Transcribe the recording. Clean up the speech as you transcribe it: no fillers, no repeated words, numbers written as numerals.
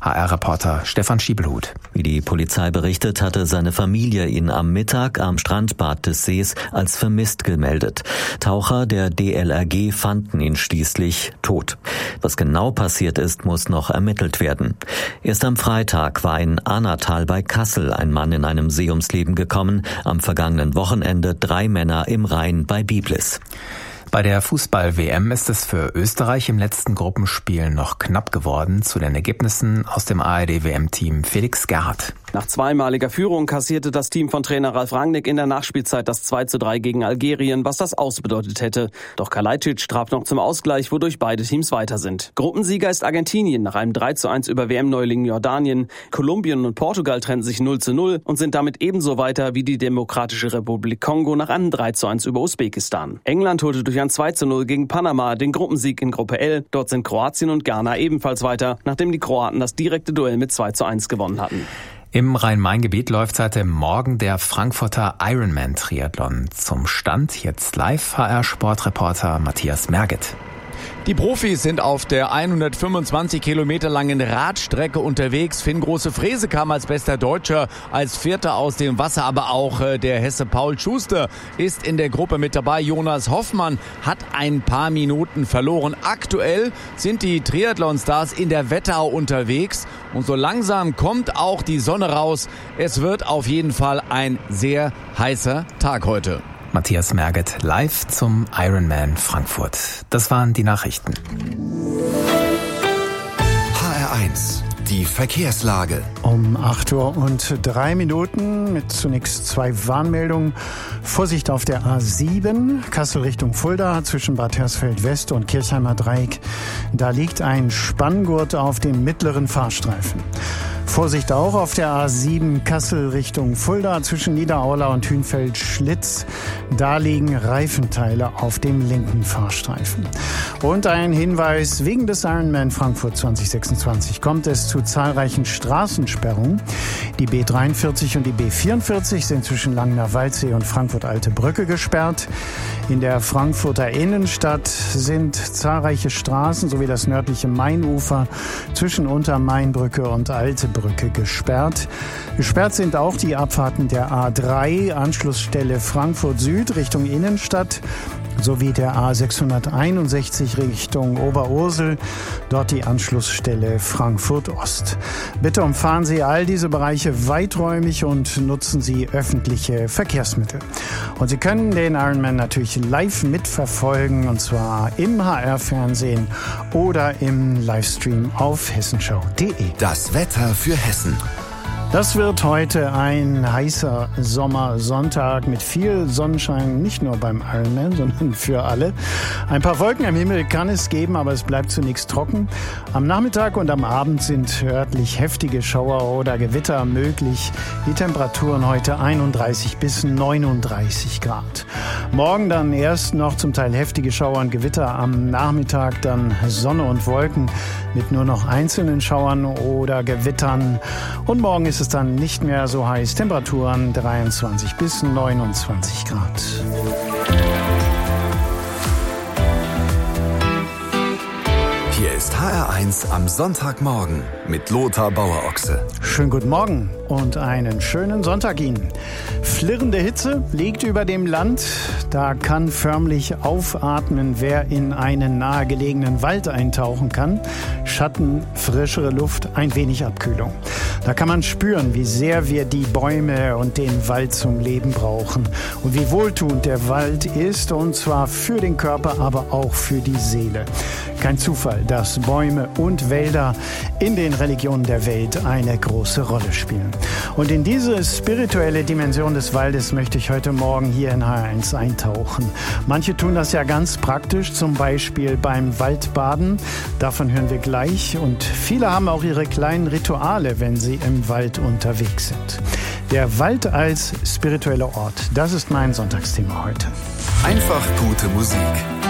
HR-Reporter Stefan Schiebelhut. Wie die Polizei berichtet, hatte seine Familie ihn am Mittag am Strandbad des Sees als vermisst gemeldet. Taucher der DLRG fanden ihn schließlich tot. Was genau passiert ist, muss noch ermittelt werden. Erst am Freitag war in Ahnatal bei Kassel ein Mann in einem See ums Leben gekommen. Am vergangenen Wochenende 3 Männer im Rhein bei Biblis. Bei der Fußball-WM ist es für Österreich im letzten Gruppenspiel noch knapp geworden. Zu den Ergebnissen aus dem ARD-WM-Team Felix Gerhardt. Nach zweimaliger Führung kassierte das Team von Trainer Ralf Rangnick in der Nachspielzeit das 2:3 gegen Algerien, was das ausbedeutet hätte. Doch Kalajdzic traf noch zum Ausgleich, wodurch beide Teams weiter sind. Gruppensieger ist Argentinien nach einem 3:1 über WM-Neuling Jordanien. Kolumbien und Portugal trennten sich 0:0 und sind damit ebenso weiter wie die Demokratische Republik Kongo nach einem 3:1 über Usbekistan. England holte durch ein 2:0 gegen Panama den Gruppensieg in Gruppe L. Dort sind Kroatien und Ghana ebenfalls weiter, nachdem die Kroaten das direkte Duell mit 2:1 gewonnen hatten. Im Rhein-Main-Gebiet läuft seit dem Morgen der Frankfurter Ironman-Triathlon. Zum Stand jetzt live HR-Sportreporter Matthias Merget. Die Profis sind auf der 125 Kilometer langen Radstrecke unterwegs. Finn Große-Frese kam als bester Deutscher, als Vierter aus dem Wasser, aber auch der Hesse Paul Schuster ist in der Gruppe mit dabei. Jonas Hoffmann hat ein paar Minuten verloren. Aktuell sind die Triathlon-Stars in der Wetterau unterwegs und so langsam kommt auch die Sonne raus. Es wird auf jeden Fall ein sehr heißer Tag heute. Matthias Merget live zum Ironman Frankfurt. Das waren die Nachrichten. HR1, die Verkehrslage. Um 8:03 Uhr mit zunächst 2 Warnmeldungen. Vorsicht auf der A7, Kassel Richtung Fulda zwischen Bad Hersfeld West und Kirchheimer Dreieck. Da liegt ein Spanngurt auf dem mittleren Fahrstreifen. Vorsicht auch auf der A7 Kassel Richtung Fulda zwischen Niederaula und Hünfeld-Schlitz. Da liegen Reifenteile auf dem linken Fahrstreifen. Und ein Hinweis, wegen des Ironman Frankfurt 2026 kommt es zu zahlreichen Straßensperrungen. Die B43 und die B44 sind zwischen Langener-Waldsee und Frankfurt-Alte Brücke gesperrt. In der Frankfurter Innenstadt sind zahlreiche Straßen sowie das nördliche Mainufer zwischen Untermainbrücke und Alte Brücke gesperrt. Gesperrt sind auch die Abfahrten der A3, Anschlussstelle Frankfurt Süd Richtung Innenstadt, sowie der A661 Richtung Oberursel, dort die Anschlussstelle Frankfurt Ost. Bitte umfahren Sie all diese Bereiche weiträumig und nutzen Sie öffentliche Verkehrsmittel. Und Sie können den Ironman natürlich live mitverfolgen, und zwar im HR-Fernsehen oder im Livestream auf hessenschau.de. Das Wetter für Hessen. Das wird heute ein heißer Sommersonntag mit viel Sonnenschein, nicht nur beim Ironman, sondern für alle. Ein paar Wolken am Himmel kann es geben, aber es bleibt zunächst trocken. Am Nachmittag und am Abend sind örtlich heftige Schauer oder Gewitter möglich. Die Temperaturen heute 31 bis 39 Grad. Morgen dann erst noch zum Teil heftige Schauer und Gewitter. Am Nachmittag dann Sonne und Wolken mit nur noch einzelnen Schauern oder Gewittern. Und morgen ist es dann nicht mehr so heiß. Temperaturen 23 bis 29 Grad. Hier ist HR1 am Sonntagmorgen mit Lothar Bauer-Ochse. Schönen guten Morgen und einen schönen Sonntag Ihnen. Flirrende Hitze liegt über dem Land. Da kann förmlich aufatmen, wer in einen nahegelegenen Wald eintauchen kann. Schatten, frischere Luft, ein wenig Abkühlung. Da kann man spüren, wie sehr wir die Bäume und den Wald zum Leben brauchen. Und wie wohltuend der Wald ist, und zwar für den Körper, aber auch für die Seele. Kein Zufall, dass Bäume und Wälder in den Religionen der Welt eine große Rolle spielen. Und in diese spirituelle Dimension des Waldes möchte ich heute Morgen hier in HR1 eintauchen. Manche tun das ja ganz praktisch, zum Beispiel beim Waldbaden. Davon hören wir gleich. Und viele haben auch ihre kleinen Rituale, wenn sie im Wald unterwegs sind. Der Wald als spiritueller Ort, das ist mein Sonntagsthema heute. Einfach gute Musik.